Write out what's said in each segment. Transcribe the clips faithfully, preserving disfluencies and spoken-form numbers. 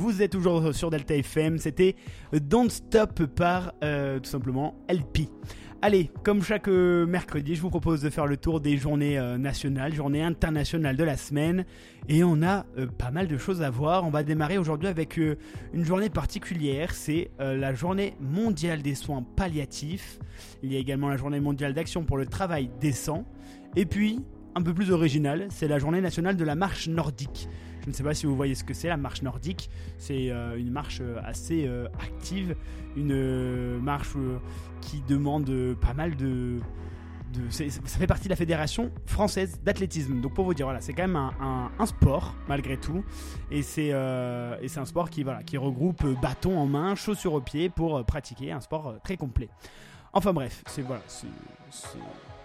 vous êtes toujours sur Delta F M, c'était Don't Stop par euh, tout simplement L P. Allez, comme chaque euh, mercredi, je vous propose de faire le tour des journées euh, nationales, journées internationales de la semaine. Et on a euh, pas mal de choses à voir. On va démarrer aujourd'hui avec euh, une journée particulière. C'est euh, la journée mondiale des soins palliatifs. Il y a également la journée mondiale d'action pour le travail décent. Et puis, un peu plus original, c'est la journée nationale de la marche nordique. Je ne sais pas si vous voyez ce que c'est la marche nordique. C'est euh, une marche assez euh, active, une euh, marche euh, qui demande euh, pas mal de... de c'est, ça fait partie de la Fédération française d'athlétisme. Donc pour vous dire, voilà, c'est quand même un, un, un sport malgré tout. Et c'est, euh, et c'est un sport qui, voilà, qui regroupe bâton en main, chaussures aux pieds pour euh, pratiquer un sport euh, très complet. Enfin bref, c'est, voilà, c'est, c'est,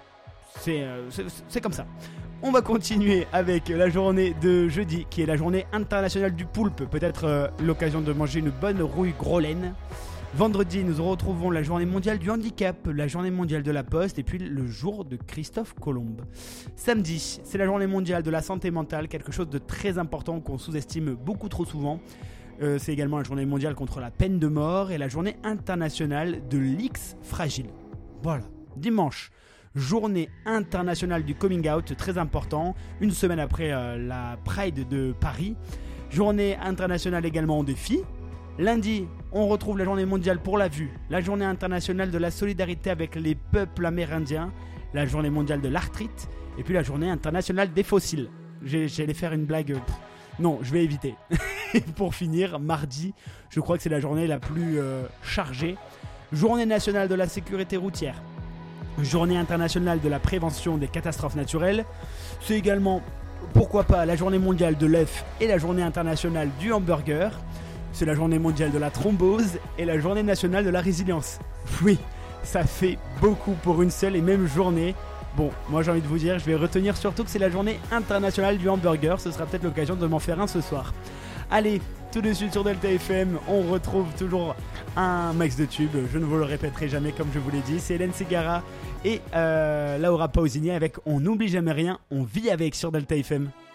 c'est, euh, c'est, c'est comme ça. On va continuer avec la journée de jeudi, qui est la journée internationale du poulpe. Peut-être euh, l'occasion de manger une bonne rouille gros laine. Vendredi, nous retrouvons la journée mondiale du handicap, la journée mondiale de la poste et puis le jour de Christophe Colomb. Samedi, c'est la journée mondiale de la santé mentale, quelque chose de très important qu'on sous-estime beaucoup trop souvent. Euh, c'est également la journée mondiale contre la peine de mort et la journée internationale de l'X fragile. Voilà, dimanche. Journée internationale du coming out, très important, une semaine après euh, la Pride de Paris. Journée internationale également des filles. Lundi, on retrouve la journée mondiale pour la vue, la journée internationale de la solidarité avec les peuples amérindiens, la journée mondiale de l'arthrite, et puis la journée internationale des fossiles. J'ai, j'allais faire une blague, pff, non, je vais éviter. Et pour finir, mardi, je crois que c'est la journée la plus euh, chargée, journée nationale de la sécurité routière. Journée internationale de la prévention des catastrophes naturelles. C'est également, pourquoi pas, la journée mondiale de l'œuf et la journée internationale du hamburger. C'est la journée mondiale de la thrombose et la journée nationale de la résilience. Oui, ça fait beaucoup pour une seule et même journée. Bon, moi j'ai envie de vous dire, je vais retenir surtout que c'est la journée internationale du hamburger. Ce sera peut-être l'occasion de m'en faire un ce soir. Allez, tout de suite sur Delta F M, on retrouve toujours un max de tubes. Je ne vous le répéterai jamais comme je vous l'ai dit. C'est Hélène Ségara et euh, Laura Pausini avec On n'oublie jamais rien, on vit avec sur Delta F M.